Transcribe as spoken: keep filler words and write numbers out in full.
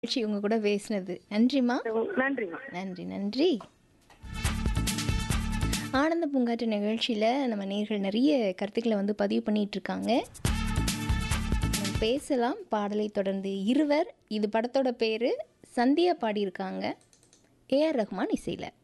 மகிழ்ச்சி உங்க கூட பேசினது. நன்றிம்மா. நன்றிம்மா. நன்றி, நன்றி. ஆனந்த பூங்காற்று நிகழ்ச்சியில நம்ம நேயர்கள் நிறைய கருத்துக்களை வந்து பதிவு பண்ணிட்டு இருக்காங்க. நம்ம பேசலாம். பாடலை தொடர்ந்து இருவர். இது படத்தோட பேரு. சந்தியா பாடியிருக்காங்க. ஏ ஆர் ரஹ்மான் இசையில.